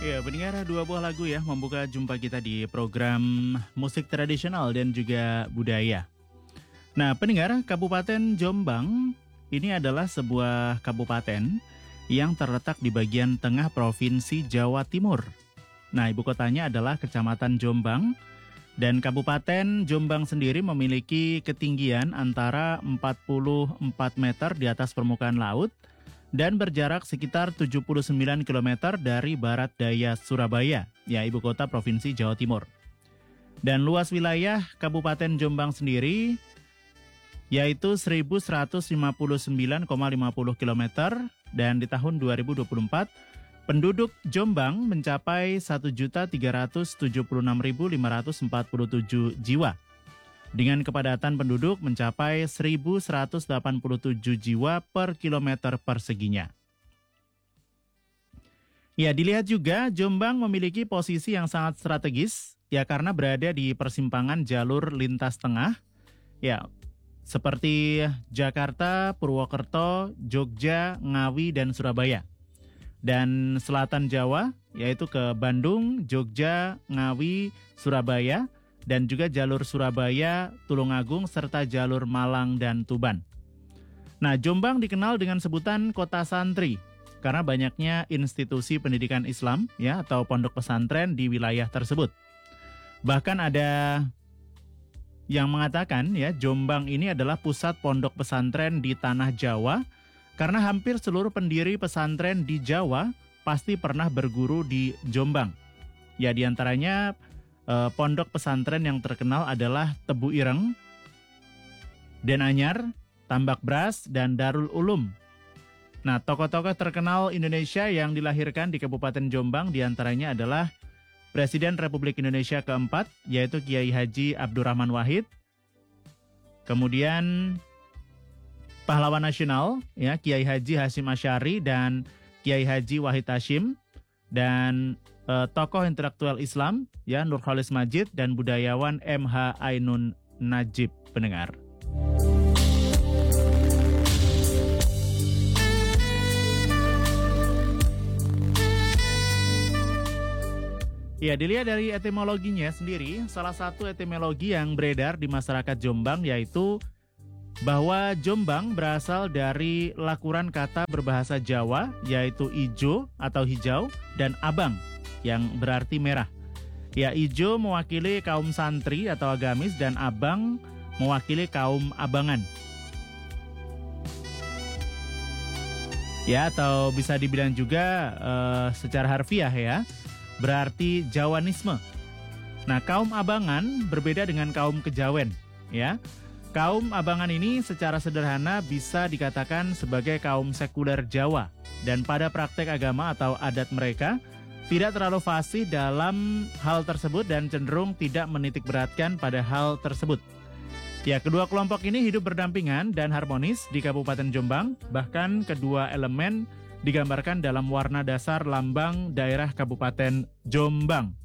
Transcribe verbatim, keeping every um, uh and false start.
Ya, pendengar, dua buah lagu ya membuka jumpa kita di program musik tradisional dan juga budaya. Nah, pendengar, Kabupaten Jombang ini adalah sebuah kabupaten yang terletak di bagian tengah Provinsi Jawa Timur. Nah, ibu kotanya adalah Kecamatan Jombang, dan Kabupaten Jombang sendiri memiliki ketinggian antara empat puluh empat meter di atas permukaan laut dan berjarak sekitar tujuh puluh sembilan kilometer dari barat daya Surabaya, ya ibu kota Provinsi Jawa Timur. Dan luas wilayah Kabupaten Jombang sendiri yaitu seribu seratus lima puluh sembilan koma lima puluh kilometer, dan di tahun dua ribu dua puluh empat penduduk Jombang mencapai satu juta tiga ratus tujuh puluh enam ribu lima ratus empat puluh tujuh jiwa. Dengan kepadatan penduduk mencapai seribu seratus delapan puluh tujuh jiwa per kilometer perseginya. Ya, dilihat juga Jombang memiliki posisi yang sangat strategis, ya karena berada di persimpangan jalur lintas tengah, ya seperti Jakarta, Purwokerto, Jogja, Ngawi, dan Surabaya. Dan selatan Jawa, yaitu ke Bandung, Jogja, Ngawi, Surabaya, dan juga jalur Surabaya, Tulungagung, serta jalur Malang dan Tuban. Nah, Jombang dikenal dengan sebutan kota santri karena banyaknya institusi pendidikan Islam ya atau pondok pesantren di wilayah tersebut. Bahkan ada yang mengatakan ya Jombang ini adalah pusat pondok pesantren di tanah Jawa karena hampir seluruh pendiri pesantren di Jawa pasti pernah berguru di Jombang. Ya, diantaranya Eh, pondok pesantren yang terkenal adalah Tebu Ireng, Den Anyar, Tambak Bras, dan Darul Ulum. Nah, tokoh-tokoh terkenal Indonesia yang dilahirkan di Kabupaten Jombang diantaranya adalah Presiden Republik Indonesia keempat, yaitu Kiai Haji Abdurrahman Wahid. Kemudian pahlawan nasional, ya Kiai Haji Hasyim Asy'ari dan Kiai Haji Wahid Hasyim. Dan uh, tokoh intelektual Islam ya Nurholis Majid dan budayawan M H Ainun Najib, pendengar. Ya, dilihat dari etimologinya sendiri, salah satu etimologi yang beredar di masyarakat Jombang yaitu bahwa Jombang berasal dari lakuran kata berbahasa Jawa yaitu ijo atau hijau dan abang yang berarti merah. Ya, ijo mewakili kaum santri atau agamis dan abang mewakili kaum abangan. Ya, atau bisa dibilang juga uh, secara harfiah ya, berarti Jawanisme. Nah, kaum abangan berbeda dengan kaum kejawen ya. Kaum abangan ini secara sederhana bisa dikatakan sebagai kaum sekuler Jawa dan pada praktek agama atau adat mereka tidak terlalu fasih dalam hal tersebut dan cenderung tidak menitikberatkan pada hal tersebut. Ya, kedua kelompok ini hidup berdampingan dan harmonis di Kabupaten Jombang, bahkan kedua elemen digambarkan dalam warna dasar lambang daerah Kabupaten Jombang.